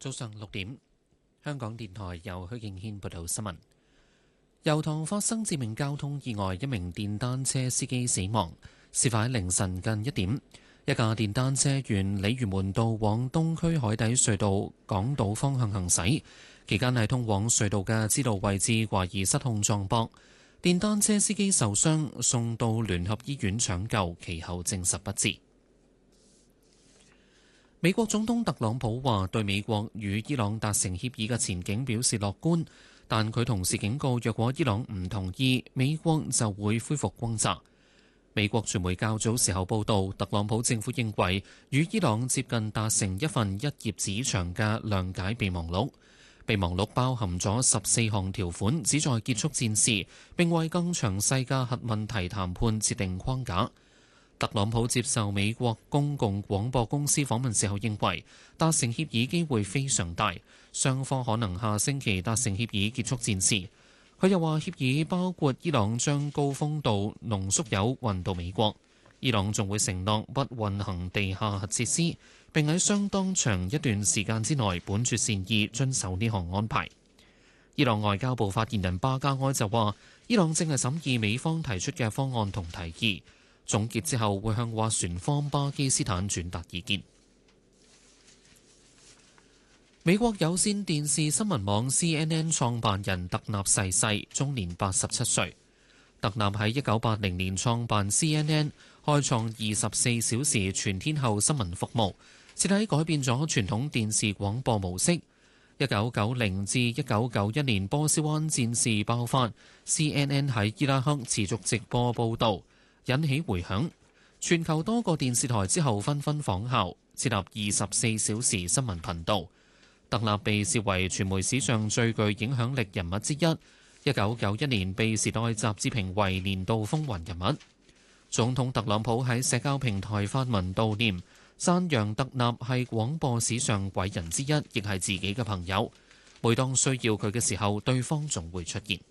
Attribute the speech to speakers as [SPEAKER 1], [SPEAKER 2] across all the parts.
[SPEAKER 1] 早上6點，香港電台由許敬軒報道新聞。油塘發生致命交通意外，一名電單車司機死亡。事發喺凌晨近1點，一架電單車沿鯉魚門道往東區海底隧道港島方向行駛，期間係通往隧道嘅支路位置懷疑失控撞壆，電單車司機受傷，送到聯合醫院搶救，其後證實不治。美國總統特朗普話對美國與伊朗達成協議嘅前景表示樂觀，但佢同時警告，若果伊朗唔同意，美國就會恢復轟炸。美國傳媒較早時候報道，特朗普政府認為與伊朗接近達成一份1頁紙長嘅諒解備忘錄，備忘錄包含咗14項條款，旨在結束戰事，並為更詳細嘅核問題談判設定框架。特朗普接受美國公共廣播公司訪問時候認為，達成協議機會非常大，雙方可能下星期達成協議結束戰事。佢又話協議包括伊朗將高豐度濃縮鈾運到美國，伊朗仲會承諾不運行地下核設施，並喺相當長一段時間之內本住善意遵守呢項安排。伊朗外交部發言人巴加埃就話，伊朗正係審議美方提出嘅方案同提議，總結之後會向斡旋方巴基斯坦轉達意見。美國有線電視新聞網 CNN 創辦人特納逝世，終年87歲。特納喺1980年創辦 CNN， 開創24小時全天候新聞服務，徹底改變咗傳統電視廣播模式。1990至1991年波斯灣戰事爆發， CNN 喺伊拉克持續直播報導，引起迴響。全球多個電視台之後紛紛仿效，設立24小時新聞頻道。特納被視為傳媒史上最具影響力人物之一。1991年被《時代》雜誌評為年度風雲人物。總統特朗普喺社交平台發文悼念，讚揚特納係廣播史上偉人之一，亦係自己嘅朋友。每當需要佢嘅時候，對方仲會出現。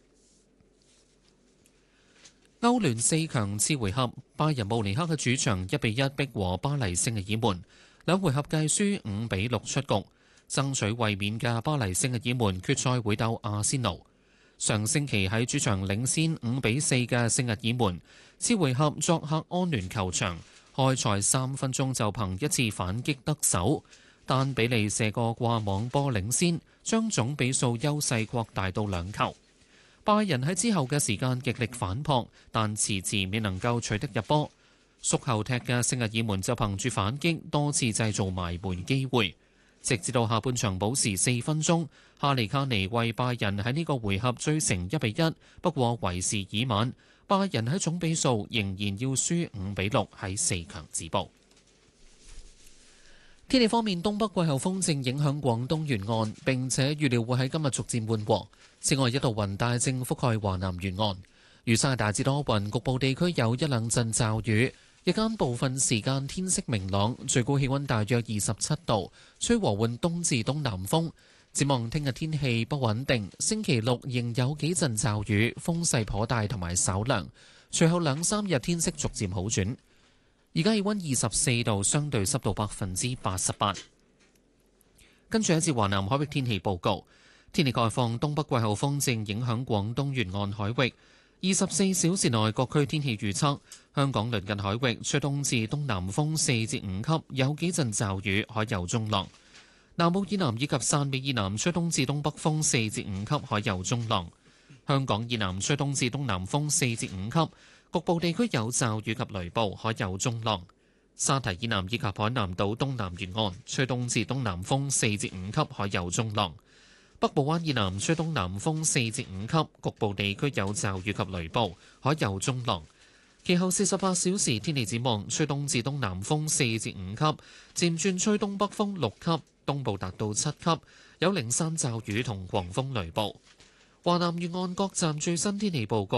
[SPEAKER 1] 歐聯4強次回合，拜仁慕尼黑嘅主場1-1逼和巴黎聖日耳門，兩回合計輸5-6出局。爭取衛冕嘅巴黎聖日耳門決賽會鬥阿仙奴。上星期喺主場領先5-4嘅聖日耳門，次回合作客安聯球場，開賽3分鐘就憑一次反擊得手，但比利射個掛網波領先，將總比數優勢擴大到2球。拜仁喺之後嘅時間極力反撲，但遲遲未能夠取得入波。縮後踢嘅聖日耳門就憑住反擊多次製造埋門機會。直至到下半場補時4分鐘，哈利卡尼為拜仁喺呢個回合追成1-1，不過為時已晚，拜仁喺總比數仍然要輸5-6喺4強止步。天氣方面，東北季候風正影響廣東沿岸，並且預料會喺今日逐漸緩和。此外，一道雲帶正覆蓋華南沿岸，預測大致多雲，局部地區有1-2陣驟雨。日間部分時間天色明朗，最高氣溫大約27度，吹和緩東至東南風。展望聽日天氣不穩定，星期六仍有幾陣驟雨，風勢頗大同埋稍涼。隨後2-3日天色逐漸好轉。而家氣溫24度，相對濕度88%。跟住一節華南海域天氣報告，天氣概況：東北季候風正影響廣東沿岸海域。24小時內各區天氣預測：香港鄰近海域吹東至東南風4至5級，有幾陣驟雨，海有中浪；南澳以南以及汕尾以南吹東至東北風4至5級，海有中浪；香港以南吹東至東南風4至5級，局部地區有驟雨及雷暴，海有中浪；沙堤以南以及海南島東南沿岸吹東至東南風4至5級，海有中浪。北部灣以南吹東南風4至5級，局部地區有驟雨及雷暴，海有中浪。其後48小時天氣展望，吹東至東南風4至5級，漸轉吹東北風6級，東部達到7級，有零散驟雨同狂風雷暴。華南沿岸各站最新天氣報告。